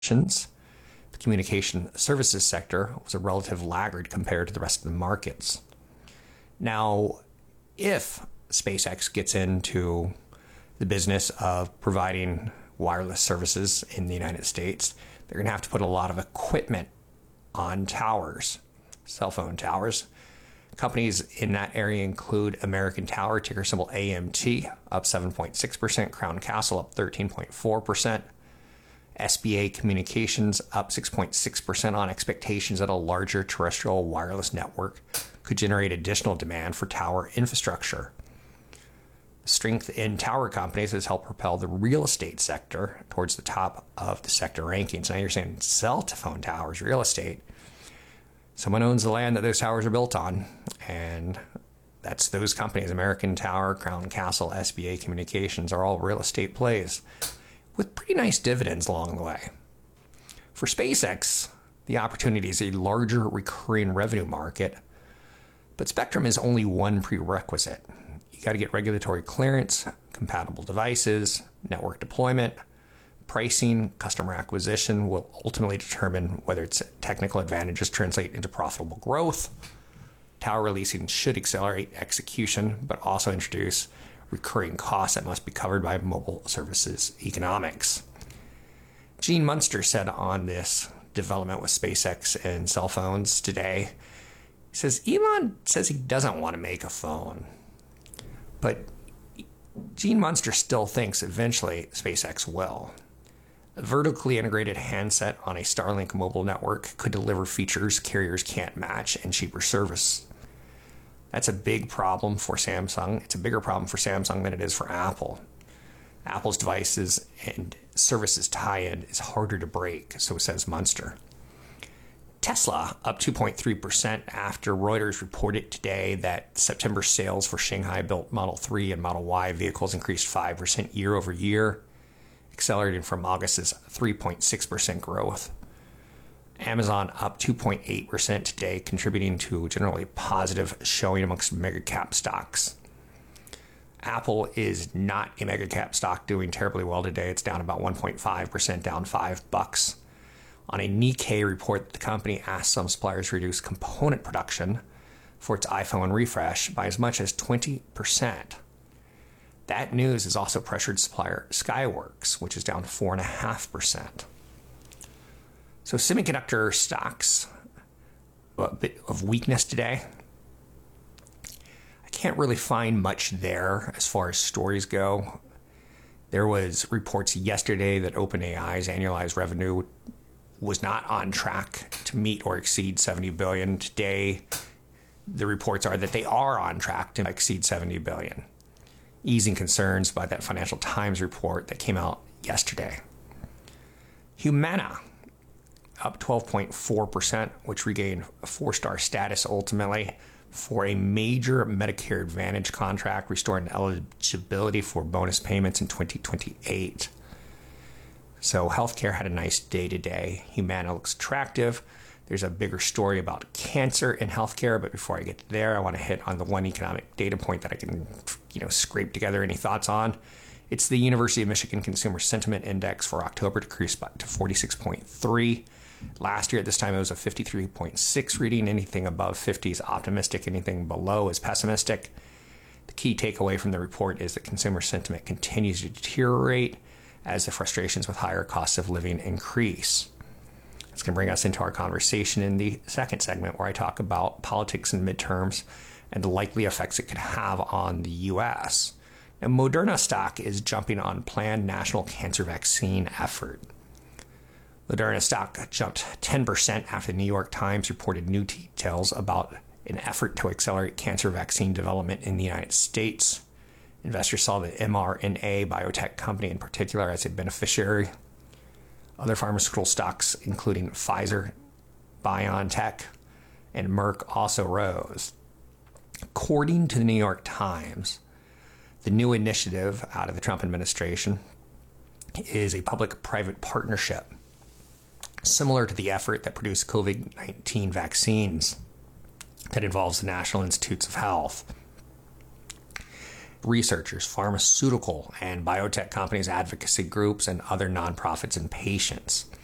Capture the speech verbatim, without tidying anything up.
The communication services sector was a relative laggard compared to the rest of the markets. Now, if SpaceX gets into the business of providing wireless services in the United States, they're going to have to put a lot of equipment on towers, cell phone towers. Companies in that area include American Tower, ticker symbol A M T, up seven point six percent, Crown Castle up thirteen point four percent, S B A Communications up six point six percent on expectations that a larger terrestrial wireless network could generate additional demand for tower infrastructure. Strength in tower companies has helped propel the real estate sector towards the top of the sector rankings. Now you're saying cell phone towers, real estate. Someone owns the land that those towers are built on, and that's those companies. American Tower, Crown Castle, S B A Communications are all real estate plays with pretty nice dividends along the way. For SpaceX, the opportunity is a larger recurring revenue market, but spectrum is only one prerequisite. You got to get regulatory clearance, compatible devices, network deployment. Pricing, customer acquisition will ultimately determine whether its technical advantages translate into profitable growth. Tower releasing should accelerate execution, but also introduce recurring costs that must be covered by mobile services economics. Gene Munster said on this development with SpaceX and cell phones today, he says, Elon says he doesn't want to make a phone, but Gene Munster still thinks eventually SpaceX will. A vertically integrated handset on a Starlink mobile network could deliver features carriers can't match and cheaper service. That's a big problem for Samsung. It's a bigger problem for Samsung than it is for Apple. Apple's devices and services tie-in is harder to break, so says Munster. Tesla up two point three percent after Reuters reported today that September sales for Shanghai-built Model three and Model Y vehicles increased five percent year over year, accelerating from August's three point six percent growth. Amazon up two point eight percent today, contributing to a generally positive showing amongst mega-cap stocks. Apple is not a mega-cap stock doing terribly well today. It's down about one point five percent, down five bucks. On a Nikkei report, the company asked some suppliers to reduce component production for its iPhone refresh by as much as twenty percent. That news has also pressured supplier Skyworks, which is down four point five percent. So semiconductor stocks, a bit of weakness today. I can't really find much there as far as stories go. There was reports yesterday that OpenAI's annualized revenue was not on track to meet or exceed seventy billion dollars. Today, the reports are that they are on track to exceed seventy billion dollars, easing concerns by that Financial Times report that came out yesterday. Humana up twelve point four percent, which regained a four-star status ultimately for a major Medicare Advantage contract, restoring eligibility for bonus payments in twenty twenty-eight. So healthcare had a nice day today. Humana looks attractive. There's a bigger story about cancer in healthcare, but before I get there, I want to hit on the one economic data point that I can, you know, scrape together any thoughts on. It's the University of Michigan Consumer Sentiment Index for October, decreased to forty-six point three. Last year at this time, it was a fifty-three point six reading. Anything above fifty is optimistic. Anything below is pessimistic. The key takeaway from the report is that consumer sentiment continues to deteriorate as the frustrations with higher costs of living increase. It's going to bring us into our conversation in the second segment, where I talk about politics and midterms and the likely effects it could have on the U S. Now, Moderna stock is jumping on planned national cancer vaccine effort. Moderna stock jumped ten percent after the New York Times reported new details about an effort to accelerate cancer vaccine development in the United States. Investors saw the mRNA biotech company in particular as a beneficiary. Other pharmaceutical stocks, including Pfizer, BioNTech, and Merck, also rose. According to the New York Times, the new initiative out of the Trump administration is a public-private partnership, similar to the effort that produced COVID nineteen vaccines that involves the National Institutes of Health. Researchers, pharmaceutical and biotech companies, advocacy groups, and other nonprofits and patients.